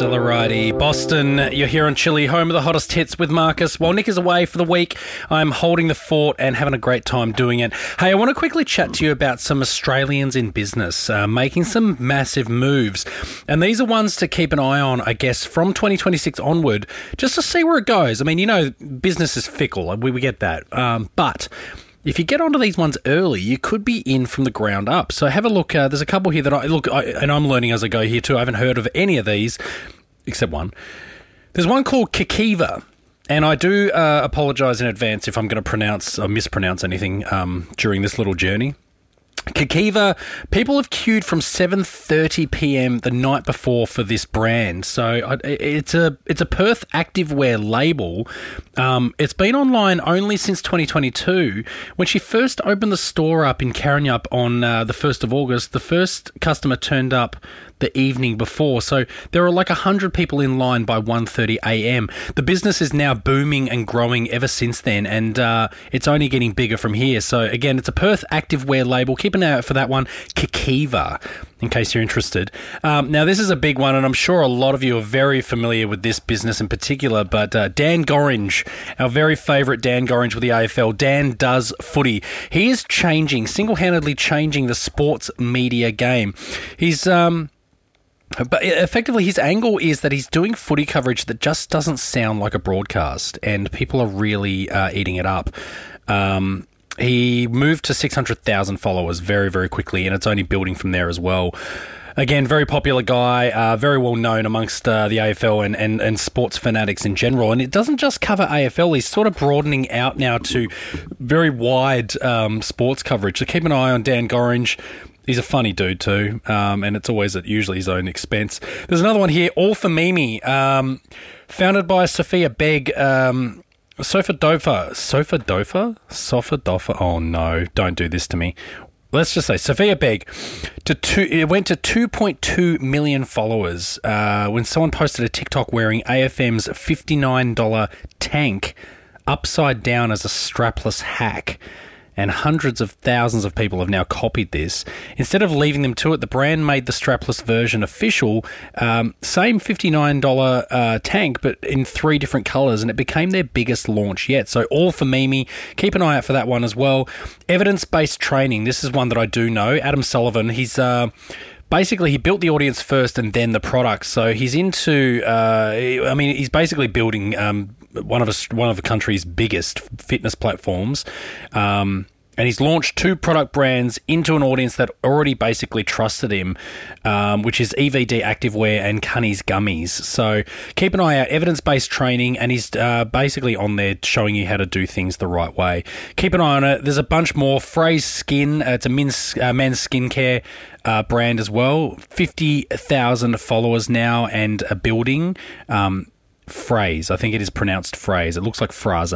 Alrighty, Boston, you're here on Chili, home of the hottest hits with Marcus. While Nick is away for the week, I'm holding the fort and having a great time doing it. Hey, I want to quickly chat to you about some Australians in business making some massive moves. And these are ones to keep an eye on, I guess, from 2026 onward, just to see where it goes. I mean, you know, business is fickle. We get that. But if you get onto these ones early, you could be in from the ground up. So have a look. There's a couple here that and I'm learning as I go here too. I haven't heard of any of these, except one. There's one called Kikiva, and I do apologise in advance if I'm going to mispronounce anything during this little journey. Kikiva, people have queued from 7:30 p.m. the night before for this brand. So it's a Perth activewear label. It's been online only since 2022. When she first opened the store up in Karrinyup on the 1st of August, the first customer turned up the evening before. So there were like 100 people in line by 1:30 a.m. The business is now booming and growing ever since then, and it's only getting bigger from here. So again, it's a Perth activewear label. Keep an eye out for that one, Kikiva, in case you're interested. Now, this is a big one, and I'm sure a lot of you are very familiar with this business in particular, but Dan Gorringe, our very favourite Dan Gorringe with the AFL, Dan Does Footy. He is single-handedly changing the sports media game. But effectively, his angle is that he's doing footy coverage that just doesn't sound like a broadcast, and people are really eating it up. He moved to 600,000 followers very, very quickly, and it's only building from there as well. Again, very popular guy, very well known amongst the AFL and sports fanatics in general. And it doesn't just cover AFL. He's sort of broadening out now to very wide sports coverage. So keep an eye on Dan Gorringe. He's a funny dude too, and it's always at usually his own expense. There's another one here, All for Mimi, founded by Sophia Begg. Sofa Dofa? Oh no, don't do this to me. Let's just say Sophia Begg. It went to 2.2 million followers when someone posted a TikTok wearing AFM's $59 tank upside down as a strapless hack. And hundreds of thousands of people have now copied this. Instead of leaving them to it, the brand made the strapless version official. Same $59 tank, but in 3 different colours, and it became their biggest launch yet. So All for Mimi, keep an eye out for that one as well. Evidence-based training, this is one that I do know. Adam Sullivan, he's... Basically, he built the audience first and then the product. So he's into, he's basically building one of the country's biggest fitness platforms. And he's launched 2 product brands into an audience that already basically trusted him, which is EVD Activewear and Cunnies Gummies. So keep an eye out, evidence-based training, and he's basically on there showing you how to do things the right way. Keep an eye on it. There's a bunch more. Phrase Skin, it's a men's skincare brand as well. 50,000 followers now and a building. Phrase, I think it is pronounced Phrase. It looks like Phrase.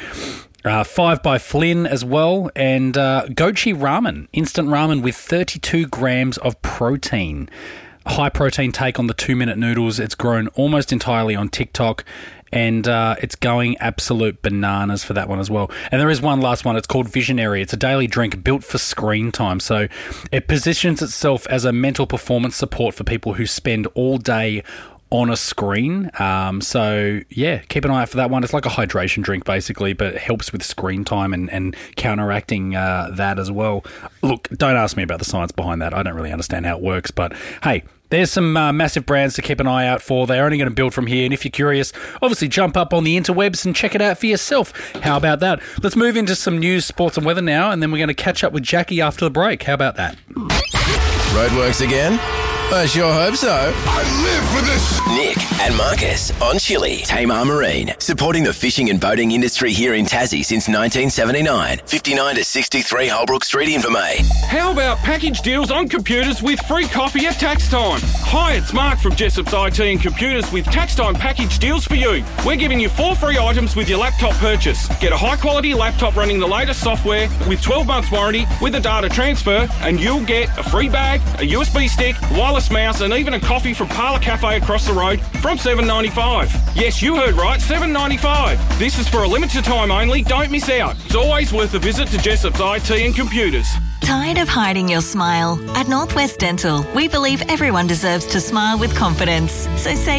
5 by Flynn as well, and Gochi Ramen, instant ramen with 32 grams of protein. A high protein take on the 2-minute noodles. It's grown almost entirely on TikTok, and it's going absolute bananas for that one as well. And there is one last one. It's called Visionary. It's a daily drink built for screen time. So it positions itself as a mental performance support for people who spend all day on a screen. So yeah, keep an eye out for that one. It's like a hydration drink basically, but it helps with screen time and counteracting that as well. Look, don't ask me about the science behind that. I don't really understand how it works, but hey, there's some massive brands to keep an eye out for. They're only going to build from here. And if you're curious, obviously jump up on the interwebs and check it out for yourself. How about that? Let's move into some news, sports and weather now, and then we're going to catch up with Jackie after the break. How about that? Roadworks again? I sure hope so. I live for this. Nick and Marcus on Chili. Tamar Marine, supporting the fishing and boating industry here in Tassie since 1979. 59 to 63 Holbrook Street, Invermay. How about package deals on computers with free coffee at tax time? Hi, it's Mark from Jessop's IT and Computers with tax time package deals for you. We're giving you 4 free items with your laptop purchase. Get a high quality laptop running the latest software with 12 months warranty with a data transfer, and you'll get a free bag, a USB stick, wireless mouse, and even a coffee from Parlour Cafe across the road from $7.95. Yes, you heard right, $7.95. This is for a limited time only. Don't miss out. It's always worth a visit to Jessop's IT and Computers. Tired of hiding your smile? At Northwest Dental, we believe everyone deserves to smile with confidence. So say